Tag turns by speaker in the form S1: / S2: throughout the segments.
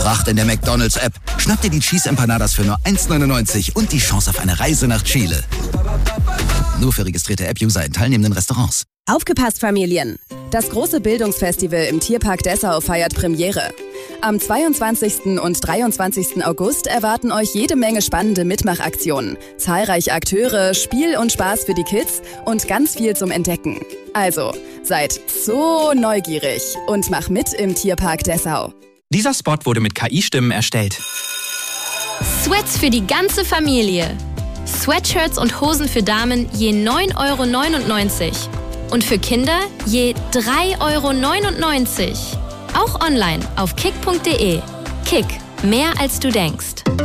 S1: Racht in der McDonald's-App. Schnapp dir die Cheese Empanadas für nur 1,99 und die Chance auf eine Reise nach Chile. Nur für registrierte App-User in teilnehmenden Restaurants.
S2: Aufgepasst, Familien! Das große Bildungsfestival im Tierpark Dessau feiert Premiere. Am 22. und 23. August erwarten euch jede Menge spannende Mitmachaktionen, zahlreiche Akteure, Spiel und Spaß für die Kids und ganz viel zum Entdecken. Also, seid so neugierig und mach mit im Tierpark Dessau.
S3: Dieser Spot wurde mit KI-Stimmen erstellt.
S4: Sweats für die ganze Familie. Sweatshirts und Hosen für Damen je 9,99 € und für Kinder je 3,99 €. Auch online auf kick.de. Kick, mehr als du denkst.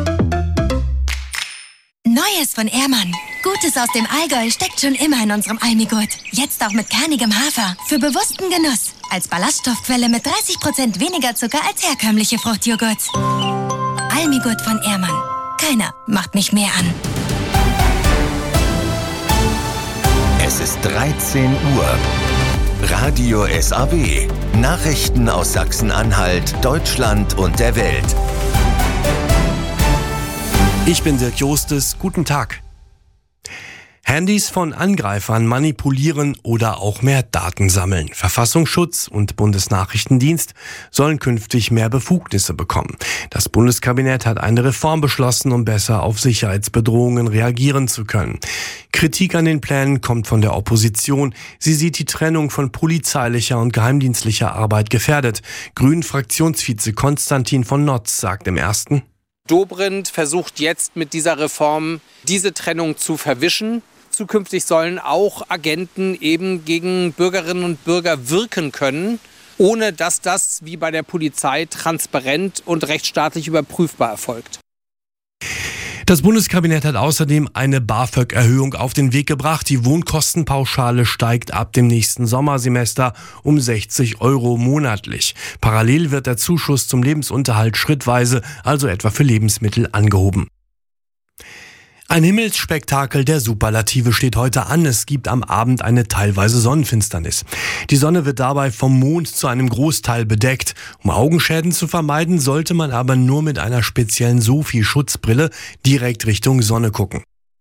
S5: Neues von Ehrmann. Gutes aus dem Allgäu steckt schon immer in unserem Almigurt. Jetzt auch mit kernigem Hafer. Für bewussten Genuss. Als Ballaststoffquelle mit 30% weniger Zucker als herkömmliche Fruchtjoghurts. Almigurt von Ehrmann. Keiner macht mich mehr an.
S6: Es ist 13 Uhr. Radio SAW. Nachrichten aus Sachsen-Anhalt, Deutschland und der Welt.
S7: Ich bin Dirk Jostes. Guten Tag. Handys von Angreifern manipulieren oder auch mehr Daten sammeln. Verfassungsschutz und Bundesnachrichtendienst sollen künftig mehr Befugnisse bekommen. Das Bundeskabinett hat eine Reform beschlossen, um besser auf Sicherheitsbedrohungen reagieren zu können. Kritik an den Plänen kommt von der Opposition. Sie sieht die Trennung von polizeilicher und geheimdienstlicher Arbeit gefährdet. Grünen-Fraktionsvize Konstantin von Notz sagt im Ersten:
S8: Dobrindt versucht jetzt mit dieser Reform diese Trennung zu verwischen. Zukünftig sollen auch Agenten eben gegen Bürgerinnen und Bürger wirken können, ohne dass das wie bei der Polizei transparent und rechtsstaatlich überprüfbar erfolgt.
S7: Das Bundeskabinett hat außerdem eine BAföG-Erhöhung auf den Weg gebracht. Die Wohnkostenpauschale steigt ab dem nächsten Sommersemester um 60 € monatlich. Parallel wird der Zuschuss zum Lebensunterhalt schrittweise, also etwa für Lebensmittel, angehoben. Ein Himmelsspektakel der Superlative steht heute an. Es gibt am Abend eine teilweise Sonnenfinsternis. Die Sonne wird dabei vom Mond zu einem Großteil bedeckt. Um Augenschäden zu vermeiden, sollte man aber nur mit einer speziellen SOFI-Schutzbrille direkt Richtung Sonne gucken.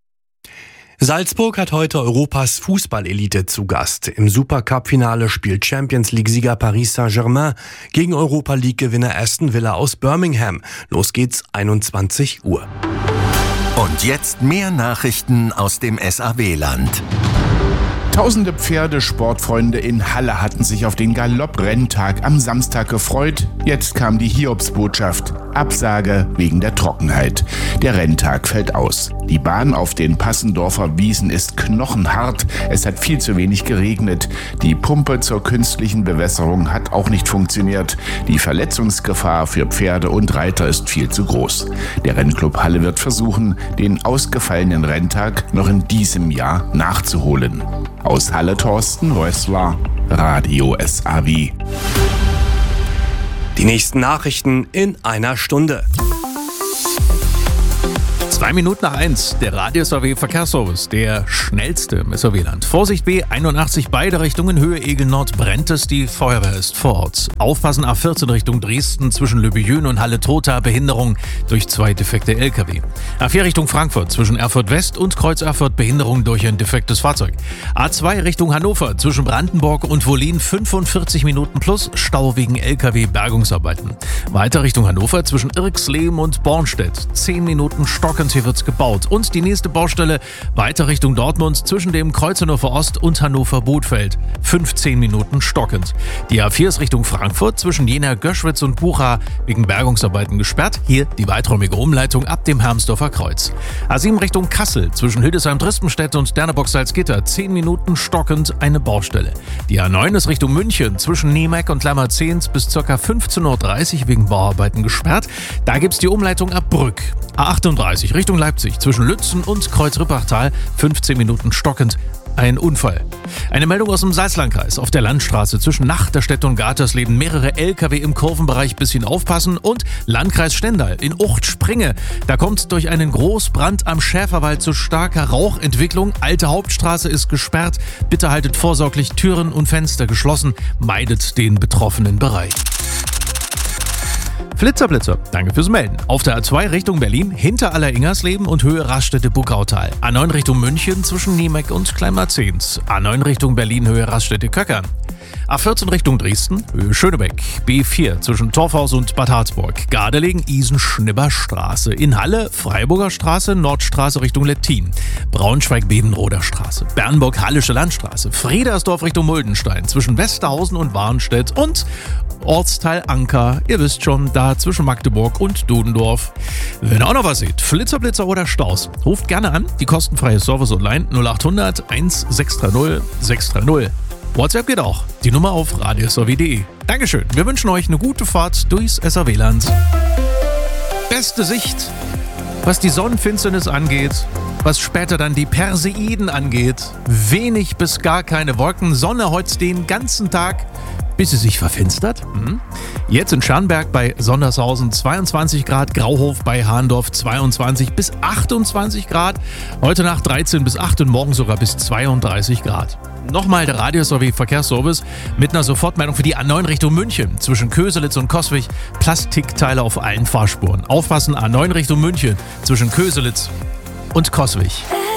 S7: Salzburg hat heute Europas Fußballelite zu Gast. Im Supercup-Finale spielt Champions-League-Sieger Paris Saint-Germain gegen Europa-League-Gewinner Aston Villa aus Birmingham. Los geht's, 21 Uhr.
S6: Und jetzt mehr Nachrichten aus dem SAW-Land.
S9: Tausende Pferdesportfreunde in Halle hatten sich auf den Galopp-Renntag am Samstag gefreut. Jetzt kam die Hiobsbotschaft. Absage wegen der Trockenheit. Der Renntag fällt aus. Die Bahn auf den Passendorfer Wiesen ist knochenhart. Es hat viel zu wenig geregnet. Die Pumpe zur künstlichen Bewässerung hat auch nicht funktioniert. Die Verletzungsgefahr für Pferde und Reiter ist viel zu groß. Der Rennclub Halle wird versuchen, den ausgefallenen Renntag noch in diesem Jahr nachzuholen. Aus Halle Thorsten Rössler, Radio SAW.
S7: Die nächsten Nachrichten in einer Stunde.
S10: 2 Minuten nach 1, der Radio SAW Verkehrsservice, der schnellste im SAW-Land. Vorsicht B81, beide Richtungen, Höhe Egel Nord brennt es, die Feuerwehr ist vor Ort. Aufpassen A14 Richtung Dresden, zwischen Löbejün und Halle-Trotha, Behinderung durch 2 defekte LKW. A4 Richtung Frankfurt, zwischen Erfurt West und Kreuz Erfurt, Behinderung durch ein defektes Fahrzeug. A2 Richtung Hannover, zwischen Brandenburg und Wollin, 45 Minuten plus, Stau wegen LKW, Bergungsarbeiten. Weiter Richtung Hannover, zwischen Irxleben und Bornstedt, 10 Minuten stockend. Hier wird's gebaut. Und die nächste Baustelle weiter Richtung Dortmund zwischen dem Kreuz Hannover Ost und Hannover Bothfeld. 15 Minuten stockend. Die A4 ist Richtung Frankfurt zwischen Jena, Göschwitz und Bucha wegen Bergungsarbeiten gesperrt. Hier die weiträumige Umleitung ab dem Hermsdorfer Kreuz. A7 Richtung Kassel zwischen Hildesheim-Drispenstedt und Derneburg-Salzgitter. 10 Minuten stockend eine Baustelle. Die A9 ist Richtung München zwischen Niemeck und Lammerzehns bis ca. 15:30 Uhr wegen Bauarbeiten gesperrt. Da gibt's die Umleitung ab Brück. A38 Richtung Leipzig zwischen Lützen und Kreuz-Rippachtal, 15 Minuten stockend. Ein Unfall. Eine Meldung aus dem Salzlandkreis. Auf der Landstraße zwischen Nachterstedt und Gatersleben mehrere LKW im Kurvenbereich, bisschen aufpassen. Und Landkreis Stendal in Ucht-Springe. Da kommt durch einen Großbrand am Schäferwald zu starker Rauchentwicklung. Alte Hauptstraße ist gesperrt. Bitte haltet vorsorglich Türen und Fenster geschlossen. Meidet den betroffenen Bereich. Flitzer, danke fürs Melden. Auf der A2 Richtung Berlin, hinter Aller-Ingersleben und Höhe Raststätte-Buckautal. A9 Richtung München zwischen Niemeck und Kleinmarzens. A9 Richtung Berlin, Höhe Raststätte-Köckern. A14 Richtung Dresden, Höhe Schönebeck. B4 zwischen Torfhaus und Bad Harzburg. Gardelegen, Isen-Schnibberstraße. In Halle, Freiburger Straße, Nordstraße Richtung Lettin. Braunschweig-Bevenroder Straße. Bernburg-Hallische Landstraße. Friedersdorf Richtung Muldenstein. Zwischen Westerhausen und Warnstedt. Und Ortsteil Anker. Ihr wisst schon, da zwischen Magdeburg und Dudendorf. Wenn ihr auch noch was seht, Flitzer oder Staus, ruft gerne an. Die kostenfreie Service online 0800 1630 630. WhatsApp geht auch. Die Nummer auf radiosw.de. Dankeschön. Wir wünschen euch eine gute Fahrt durchs SAW-Land. Beste Sicht, was die Sonnenfinsternis angeht, was später dann die Perseiden angeht. Wenig bis gar keine Wolken. Sonne heute den ganzen Tag, bis sie sich verfinstert. Jetzt in Scharnberg bei Sondershausen 22 Grad, Grauhof bei Hahndorf 22 bis 28 Grad. Heute Nacht 13 bis 8 und morgen sogar bis 32 Grad. Nochmal der Radio-Verkehrsservice mit einer Sofortmeldung für die A9 Richtung München. Zwischen Köselitz und Coswig Plastikteile auf allen Fahrspuren. Aufpassen, A9 Richtung München zwischen Köselitz und Coswig.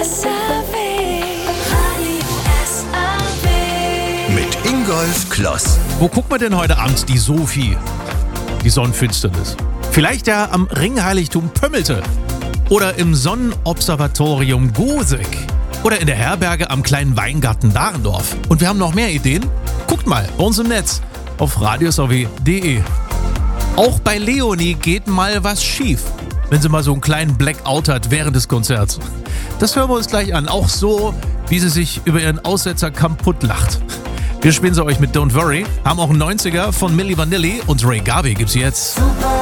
S6: Mit Ingolf Kloss.
S10: Wo guckt man denn heute Abend die Sophie? Die Sonnenfinsternis. Vielleicht ja am Ringheiligtum Pömmelte. Oder im Sonnenobservatorium Goseck. Oder in der Herberge am kleinen Weingarten Dahrendorf. Und wir haben noch mehr Ideen? Guckt mal bei uns im Netz auf radiosw.de. Auch bei Leonie geht mal was schief, wenn sie mal so einen kleinen Blackout hat während des Konzerts. Das hören wir uns gleich an. Auch so, wie sie sich über ihren Aussetzer kaputt lacht. Wir spielen sie euch mit Don't Worry, haben auch einen 90er von Milli Vanilli und Ray Garvey gibt's jetzt.